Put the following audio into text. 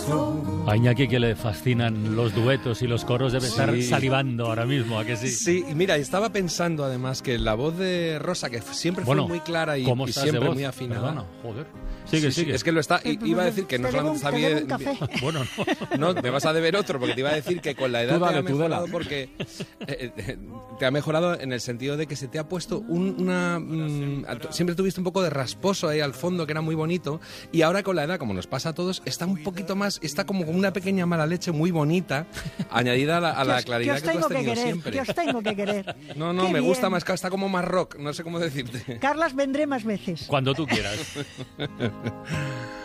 A Iñaki, que le fascinan los duetos y los coros, debe estar salivando ahora mismo, ¿a que sí? Sí, y mira, estaba pensando además que la voz de Rosa, que siempre fue muy clara y siempre muy afinada. Perdona, joder. Sigue. Es que lo está. Iba a decir que no solamente sabía. Bueno, no, me vas a deber otro, porque te iba a decir que con la edad te ha mejorado porque te ha mejorado en el sentido de que se te ha puesto siempre tuviste un poco de rasposo ahí al fondo, que era muy bonito, y ahora con la edad, como nos pasa a todos, está un poquito más, está como una pequeña mala leche muy bonita, añadida a la claridad que tú has tenido siempre. Que os tengo que querer. No, me gusta más, está como más rock, no sé cómo decirte. Carlas, vendré más veces. Cuando tú quieras.